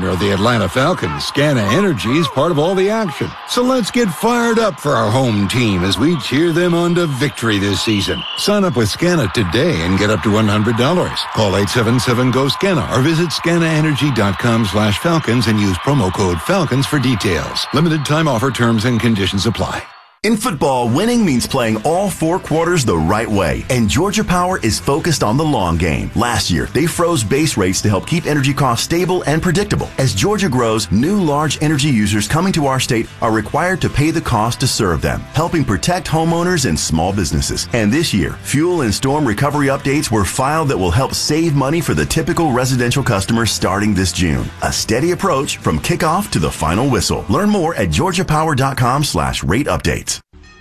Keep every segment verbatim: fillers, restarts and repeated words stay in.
partner of the Atlanta Falcons, Scana Energy, is part of all the action. So let's get fired up for our home team as we cheer them on to victory this season. Sign up with Scana today and get up to one hundred dollars. Call eight seven seven, G O, SCANA or visit scanaenergy.com slash Falcons and use promo code Falcons for details. Limited time offer, terms and conditions apply. In football, winning means playing all four quarters the right way, and Georgia Power is focused on the long game. Last year, they froze base rates to help keep energy costs stable and predictable. As Georgia grows, new large energy users coming to our state are required to pay the cost to serve them, helping protect homeowners and small businesses. And this year, fuel and storm recovery updates were filed that will help save money for the typical residential customer starting this June. A steady approach from kickoff to the final whistle. Learn more at georgiapower.com slash rate updates.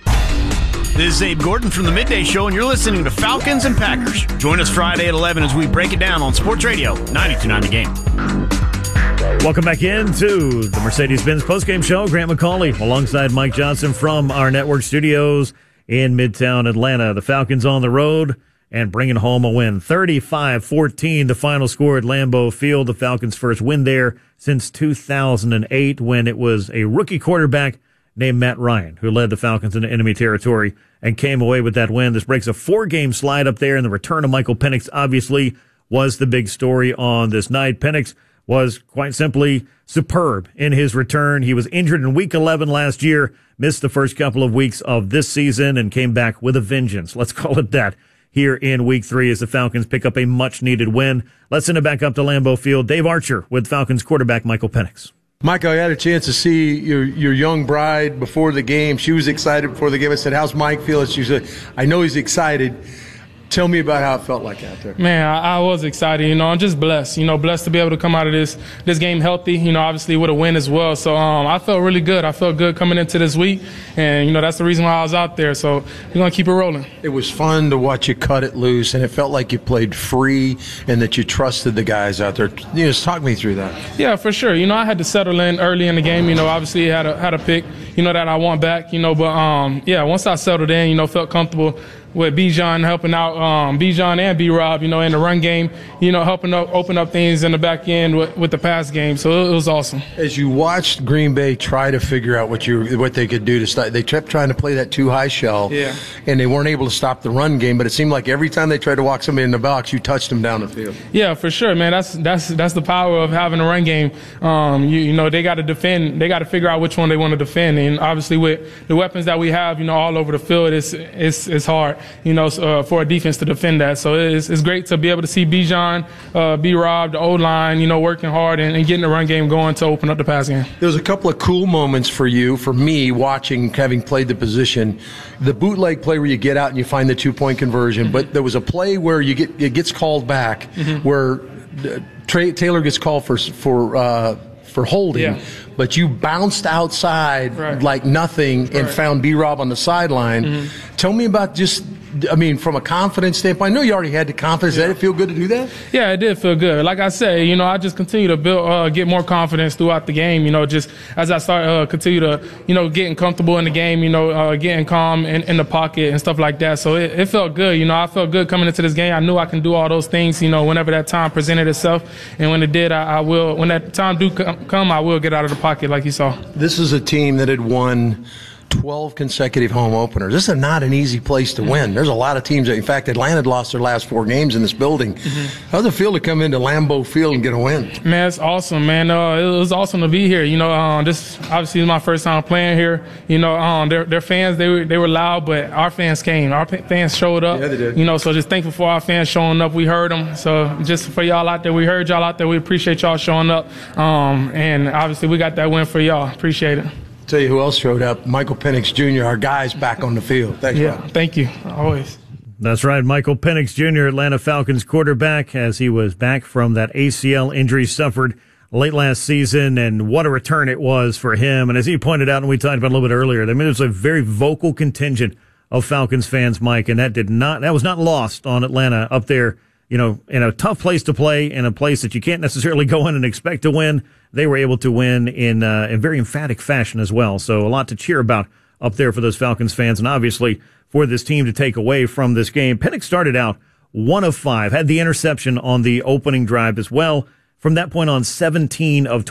This is Abe Gordon from the Midday Show, and you're listening to Falcons and Packers. Join us Friday at eleven as we break it down on Sports Radio ninety-two point nine The Game. Welcome back into the Mercedes-Benz postgame show. Grant McCauley alongside Mike Johnson from our network studios in Midtown Atlanta. The Falcons on the road and bringing home a win. thirty-five fourteen, the final score at Lambeau Field. The Falcons' first win there since two thousand eight, when it was a rookie quarterback named Matt Ryan, who led the Falcons into enemy territory and came away with that win. This breaks a four-game slide up there, and the return of Michael Penix obviously was the big story on this night. Penix was quite simply superb in his return. He was injured in week eleven last year, missed the first couple of weeks of this season, and came back with a vengeance. Let's call it that here in week three as the Falcons pick up a much-needed win. Let's send it back up to Lambeau Field. Dave Archer with Falcons quarterback Michael Penix. Mike, I had a chance to see your your young bride before the game. She was excited before the game. I said, "How's Mike feeling?" She said, "I know he's excited." Tell me about how it felt like out there. Man, I, I was excited. You know, I'm just blessed. You know, blessed to be able to come out of this this game healthy. You know, obviously with a win as well. So um, I felt really good. I felt good coming into this week, and you know that's the reason why I was out there. So we're gonna keep it rolling. It was fun to watch you cut it loose, and it felt like you played free and that you trusted the guys out there. You know, just talk me through that. Yeah, for sure. You know, I had to settle in early in the game. You know, obviously had a had a pick. You know that I want back. You know, but um, yeah, once I settled in, you know, felt comfortable with Bijan helping out, um, Bijan and B-Rob, you know, in the run game, you know, helping up, open up things in the back end with, with the pass game. So it was awesome. As you watched Green Bay try to figure out what you what they could do to start, they kept trying to play that too high shell, yeah, and they weren't able to stop the run game. But it seemed like every time they tried to walk somebody in the box, you touched them down the field. Yeah, for sure, man. That's that's that's the power of having a run game. Um, you, you know, they got to defend. They got to figure out which one they want to defend, and obviously with the weapons that we have, you know, all over the field, it's it's it's hard, you know. So, uh, for a defense to defend that. So it's, it's great to be able to see Bijan, uh, B-Rob, the O-line, you know, working hard and, and getting the run game going to open up the pass game. There was a couple of cool moments for you, for me, watching, having played the position. The bootleg play where you get out and you find the two-point conversion, mm-hmm. but there was a play where you get it gets called back, mm-hmm. where uh, Trey, Taylor gets called for for uh, for holding, yeah. but you bounced outside right. like nothing and right. found B-Rob on the sideline. Mm-hmm. Tell me about just, I mean, from a confidence standpoint, I know you already had the confidence. Yeah. Did it feel good to do that? Yeah, it did feel good. Like I say, you know, I just continue to build, uh, get more confidence throughout the game. You know, just as I start, uh, continue to, you know, getting comfortable in the game. You know, uh, getting calm in, in the pocket and stuff like that. So it, it felt good. You know, I felt good coming into this game. I knew I can do all those things. You know, whenever that time presented itself, and when it did, I, I will. When that time do come, I will get out of the pocket, like you saw. This is a team that had won twelve consecutive home openers. This is not an easy place to win. There's a lot of teams that, in fact, Atlanta had lost their last four games in this building. Mm-hmm. How does it feel to come into Lambeau Field and get a win? Man, it's awesome, man. Uh, it was awesome to be here. You know, uh, this obviously is my first time playing here. You know, um, their, their fans, they were, they were loud, but our fans came. Our fans showed up. Yeah, they did. You know, so just thankful for our fans showing up. We heard them. So just for y'all out there, we heard y'all out there. We appreciate y'all showing up. Um, and obviously we got that win for y'all. Appreciate it. Tell you who else showed up, Michael Penix Junior, our guy's back on the field. Thanks, yeah, man. Thank you. Always. That's right. Michael Penix Junior, Atlanta Falcons quarterback, as he was back from that A C L injury suffered late last season, and what a return it was for him. And as he pointed out, and we talked about a little bit earlier, I mean, there's a very vocal contingent of Falcons fans, Mike, and that did not, that was not lost on Atlanta up there, you know, in a tough place to play, in a place that you can't necessarily go in and expect to win. They were able to win in uh, in very emphatic fashion as well. So a lot to cheer about up there for those Falcons fans, and obviously for this team to take away from this game. Penix started out one of five, had the interception on the opening drive as well. From that point on, seventeen of